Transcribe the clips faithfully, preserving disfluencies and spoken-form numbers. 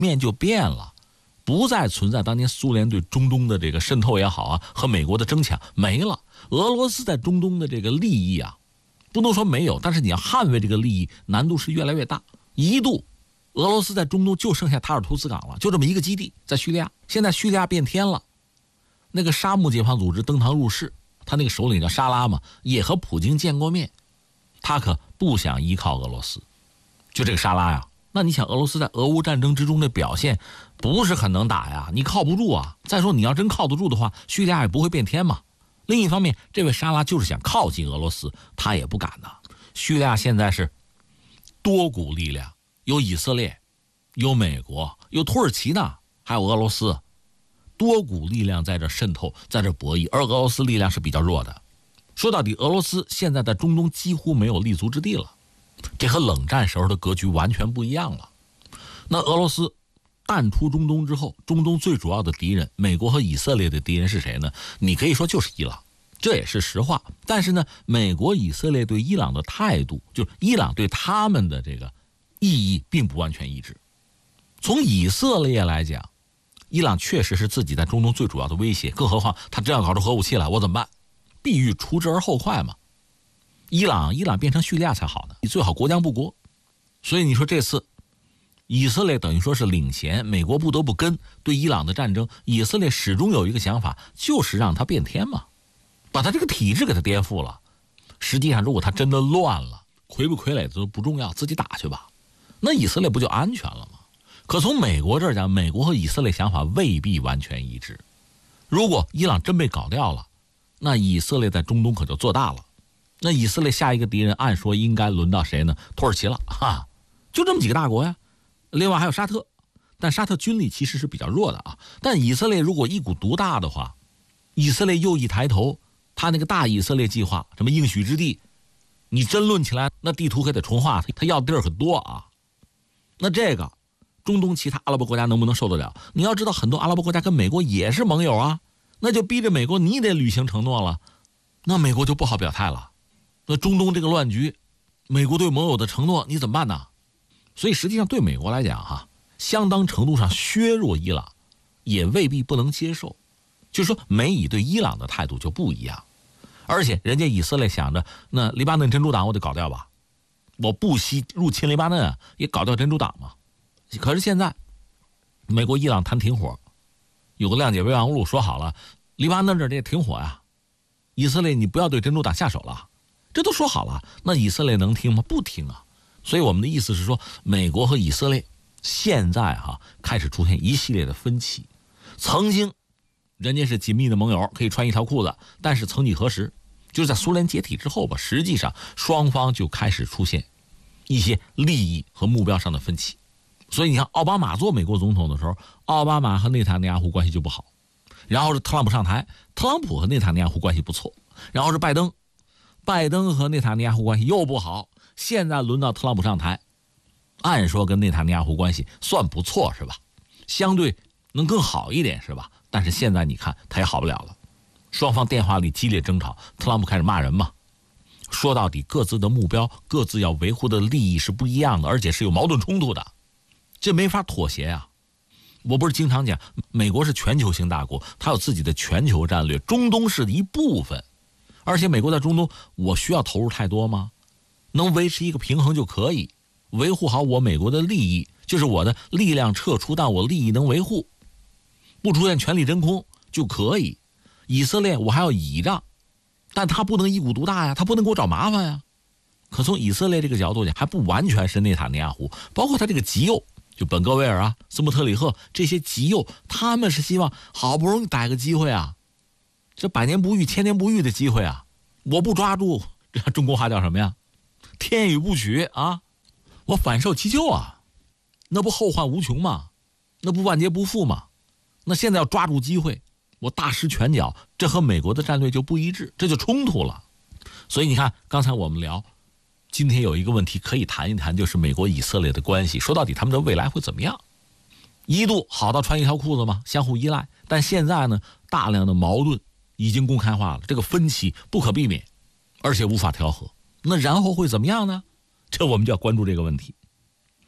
面就变了，不再存在当年苏联对中东的这个渗透也好啊，和美国的争抢没了。俄罗斯在中东的这个利益啊，不能说没有，但是你要捍卫这个利益难度是越来越大。一度俄罗斯在中东就剩下塔尔图斯港了，就这么一个基地在叙利亚。现在叙利亚变天了，那个沙漠解放组织登堂入室，他那个首领叫沙拉嘛，也和普京见过面，他可不想依靠俄罗斯。就这个沙拉呀，那你想俄罗斯在俄乌战争之中的表现不是很能打呀，你靠不住啊。再说你要真靠得住的话，叙利亚也不会变天嘛。另一方面，这位沙拉就是想靠近俄罗斯，他也不敢呐。叙利亚现在是多股力量，有以色列，有美国，有土耳其呢，还有俄罗斯，多股力量在这渗透，在这博弈，而俄罗斯力量是比较弱的。说到底，俄罗斯现在在中东几乎没有立足之地了，这和冷战时候的格局完全不一样了。那俄罗斯淡出中东之后，中东最主要的敌人，美国和以色列的敌人是谁呢？你可以说就是伊朗，这也是实话。但是呢，美国、以色列对伊朗的态度，就是伊朗对他们的这个意义并不完全一致。从以色列来讲，伊朗确实是自己在中东最主要的威胁，更何况他真要搞出核武器来，我怎么办？必欲除之而后快嘛。伊朗，伊朗变成叙利亚才好呢，你最好国将不国。所以你说这次以色列等于说是领衔，美国不得不跟对伊朗的战争，以色列始终有一个想法，就是让他变天嘛，把他这个体制给他颠覆了。实际上如果他真的乱了，傀不傀儡都不重要，自己打去吧，那以色列不就安全了吗？可从美国这儿讲，美国和以色列想法未必完全一致。如果伊朗真被搞掉了，那以色列在中东可就做大了。那以色列下一个敌人按说应该轮到谁呢？土耳其了，哈，就这么几个大国呀。另外还有沙特，但沙特军力其实是比较弱的啊。但以色列如果一股独大的话，以色列又一抬头，他那个大以色列计划，什么应许之地，你真论起来，那地图可得重画，他要的地儿很多啊。那这个中东其他阿拉伯国家能不能受得了？你要知道，很多阿拉伯国家跟美国也是盟友啊，那就逼着美国你得履行承诺了，那美国就不好表态了。那中东这个乱局，美国对盟友的承诺你怎么办呢？所以实际上对美国来讲哈，相当程度上削弱伊朗也未必不能接受。就是说美以对伊朗的态度就不一样。而且人家以色列想着，那黎巴嫩真主党我得搞掉吧，我不惜入侵黎巴嫩啊，也搞掉真主党嘛。可是现在美国伊朗谈停火，有个谅解备忘录，说好了黎巴嫩这得停火呀，以色列你不要对真主党下手了，这都说好了，那以色列能听吗？不听啊。所以我们的意思是说，美国和以色列现在哈、啊、开始出现一系列的分歧。曾经人家是紧密的盟友，可以穿一条裤子，但是曾几何时，就是在苏联解体之后吧，实际上双方就开始出现一些利益和目标上的分歧。所以你看奥巴马做美国总统的时候，奥巴马和内塔尼亚胡关系就不好，然后是特朗普上台，特朗普和内塔尼亚胡关系不错，然后是拜登，拜登和内塔尼亚胡关系又不好，现在轮到特朗普上台，按说跟内塔尼亚胡关系算不错是吧，相对能更好一点是吧，但是现在你看他也好不了了，双方电话里激烈争吵，特朗普开始骂人嘛。说到底各自的目标，各自要维护的利益是不一样的，而且是有矛盾冲突的，这没法妥协啊。我不是经常讲美国是全球性大国，它有自己的全球战略，中东是一部分，而且美国在中东我需要投入太多吗？能维持一个平衡就可以，维护好我美国的利益，就是我的力量撤出，但我利益能维护，不出现全力真空就可以。以色列我还要倚仗，但他不能一股独大呀，他不能给我找麻烦呀。可从以色列这个角度讲，还不完全是内塔尼亚胡，包括他这个极右，就本戈维尔啊、斯穆特里赫这些极右，他们是希望好不容易逮个机会啊，这百年不遇、千年不遇的机会啊，我不抓住，这中国话叫什么呀？天与不取啊，我反受其咎啊，那不后患无穷吗？那不万劫不复吗？那现在要抓住机会，我大施拳脚，这和美国的战略就不一致，这就冲突了。所以你看，刚才我们聊，今天有一个问题可以谈一谈，就是美国以色列的关系，说到底他们的未来会怎么样？一度好到穿一条裤子吗？相互依赖，但现在呢，大量的矛盾已经公开化了，这个分歧不可避免，而且无法调和。那然后会怎么样呢？这我们就要关注这个问题。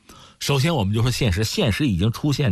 首先我们就说现实，现实已经出现